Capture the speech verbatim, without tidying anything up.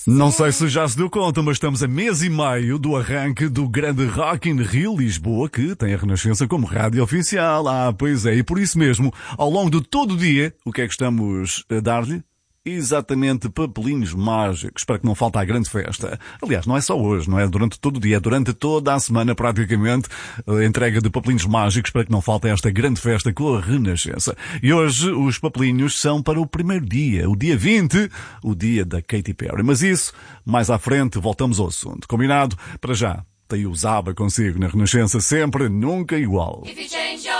Não sei se já se deu conta, mas estamos a mês e meio do arranque do grande Rock in Rio Lisboa, que tem a Renascença como rádio oficial. Ah, pois é, e por isso mesmo, ao longo de todo o dia, o que é que estamos a dar-lhe? Exatamente, papelinhos mágicos, para que não falte a grande festa. Aliás, não é só hoje, não é durante todo o dia, é durante toda a semana praticamente, a entrega de papelinhos mágicos para que não falte esta grande festa com a Renascença. E hoje os papelinhos são para o primeiro dia, o dia vinte, o dia da Katy Perry. Mas isso, mais à frente, voltamos ao assunto. Combinado? Para já, tem o Zaba consigo na Renascença sempre, nunca igual.